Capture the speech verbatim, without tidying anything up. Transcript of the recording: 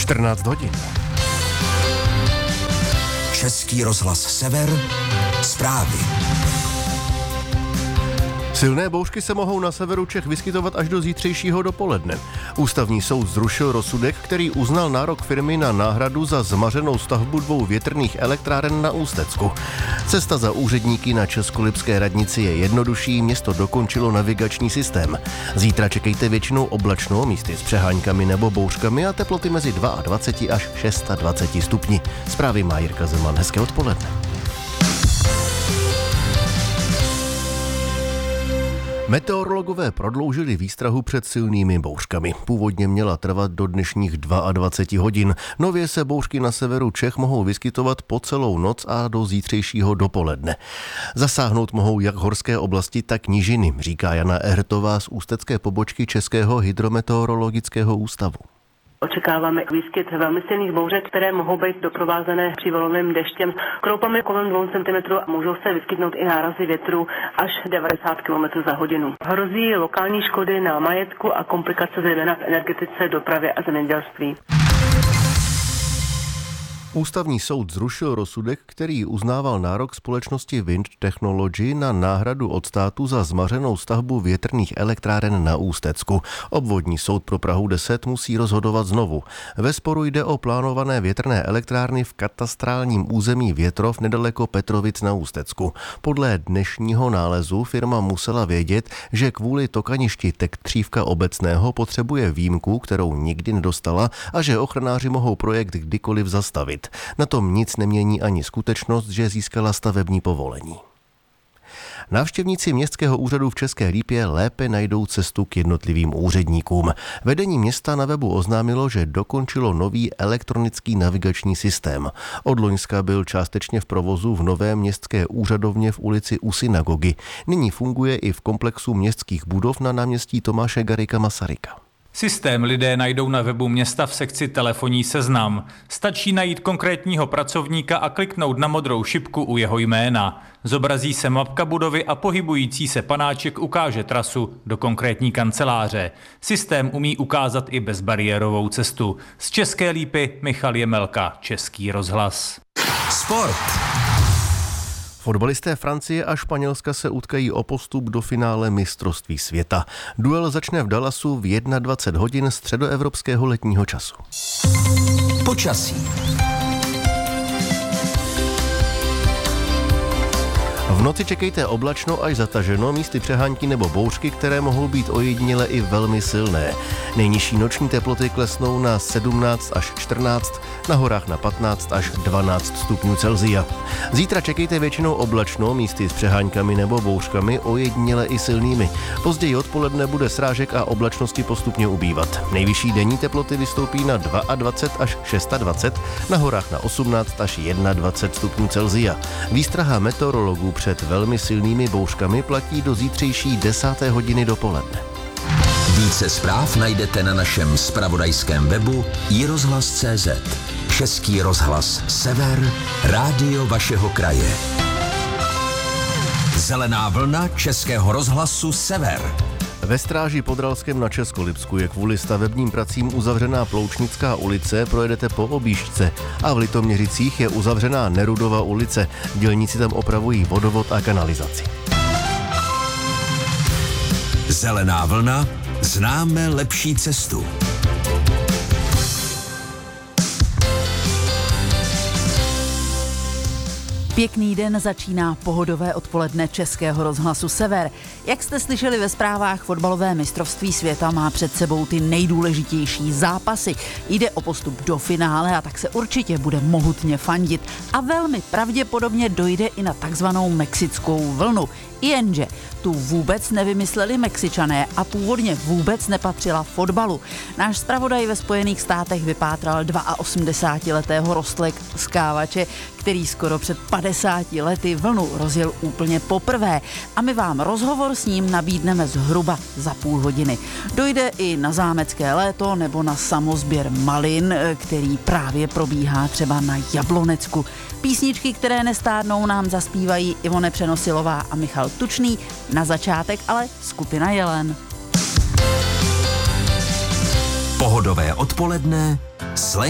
čtrnáct hodin. Český rozhlas Sever, zprávy. Silné bouřky se mohou na severu Čech vyskytovat až do zítřejšího dopoledne. Ústavní soud zrušil rozsudek, který uznal nárok firmy na náhradu za zmařenou stavbu dvou větrných elektráren na Ústecku. Cesta za úředníky na českolipské radnici je jednodušší, město dokončilo navigační systém. Zítra čekejte většinou oblačnou, místy s přeháňkami nebo bouřkami a teploty mezi dvacet dva až dvacet šest stupni. Zprávy má Jirka Zeman. Hezké odpoledne. Meteorologové prodloužili výstrahu před silnými bouřkami. Původně měla trvat do dnešních dvacet dva hodin. Nově se bouřky na severu Čech mohou vyskytovat po celou noc a do zítřejšího dopoledne. Zasáhnout mohou jak horské oblasti, tak nížiny, říká Jana Ehrtová z ústecké pobočky Českého hydrometeorologického ústavu. Očekáváme výskyt velmi silných bouřek, které mohou být doprovázené přívalovým deštěm. Kroupami kolem dvou centimetrů a můžou se vyskytnout i nárazy větru až devadesát kilometrů za hodinu. Hrozí lokální škody na majetku a komplikace zejména v energetice, dopravě a zemědělství. Ústavní soud zrušil rozsudek, který uznával nárok společnosti Wind Technology na náhradu od státu za zmařenou stavbu větrných elektráren na Ústecku. Obvodní soud pro Prahu deset musí rozhodovat znovu. Ve sporu jde o plánované větrné elektrárny v katastrálním území Větrov nedaleko Petrovic na Ústecku. Podle dnešního nálezu firma musela vědět, že kvůli tokaništi Tektřívka obecného potřebuje výjimku, kterou nikdy nedostala, a že ochranáři mohou projekt kdykoliv zastavit. Na tom nic nemění ani skutečnost, že získala stavební povolení. Návštěvníci městského úřadu v České Lípě lépe najdou cestu k jednotlivým úředníkům. Vedení města na webu oznámilo, že dokončilo nový elektronický navigační systém. Od loňska byl částečně v provozu v nové městské úřadovně v ulici u synagogy. Nyní funguje i v komplexu městských budov na náměstí Tomáše Garrigua Masaryka. Systém lidé najdou na webu města v sekci telefonní seznam. Stačí najít konkrétního pracovníka a kliknout na modrou šipku u jeho jména. Zobrazí se mapka budovy a pohybující se panáček ukáže trasu do konkrétní kanceláře. Systém umí ukázat i bezbariérovou cestu. Z České Lípy Michal Jemelka, Český rozhlas. Sport. Fotbalisté Francie a Španělska se utkají o postup do finále mistrovství světa. Duel začne v Dallasu v dvacet jedna hodin středoevropského letního času. Počasí. V noci čekejte oblačno až zataženo, místy přehánky nebo bouřky, které mohou být ojediněle i velmi silné. Nejnižší noční teploty klesnou na sedmnáct až čtrnáct, na horách na patnáct až dvanáct stupňů Celsia. Zítra čekejte většinou oblačno, místy s přeháňkami nebo bouřkami, ojediněle i silnými. Později odpoledne bude srážek a oblačnosti postupně ubývat. Nejvyšší denní teploty vystoupí na dvacet dva až dvacet šest, na horách na osmnáct až dvacet jedna stupňů Celsia. Výstraha meteorologů před velmi silnými bouřkami platí do zítřejší desáté hodiny dopoledne. Více zpráv najdete na našem zpravodajském webu i rozhlas tečka cé zet. Český rozhlas Sever, rádio vašeho kraje. Zelená vlna Českého rozhlasu Sever. Ve Stráži pod Ralskem na Českolipsku je kvůli stavebním pracím uzavřená Ploučnická ulice, projedete po objížďce, a v Litoměřicích je uzavřená Nerudova ulice. Dělníci tam opravují vodovod a kanalizaci. Zelená vlna, známe lepší cestu. Pěkný den, začíná pohodové odpoledne Českého rozhlasu Sever. Jak jste slyšeli ve zprávách, fotbalové mistrovství světa má před sebou ty nejdůležitější zápasy. Jde o postup do finále a tak se určitě bude mohutně fandit. A velmi pravděpodobně dojde i na takzvanou mexickou vlnu. Jenže tu vůbec nevymysleli Mexičané a původně vůbec nepatřila fotbalu. Náš zpravodaj ve Spojených státech vypátral osmdesátiletého rostlekávače, který skoro před padesáti lety vlnu rozjel úplně poprvé. A my vám rozhovor s ním nabídneme zhruba za půl hodiny. Dojde i na zámecké léto nebo na samozběr malin, který právě probíhá třeba na Jablonecku. Písničky, které nestárnou, nám zaspívají Ivone Přenosilová a Michal Tučný. Na začátek ale skupina Jelen. Pohodové odpoledne s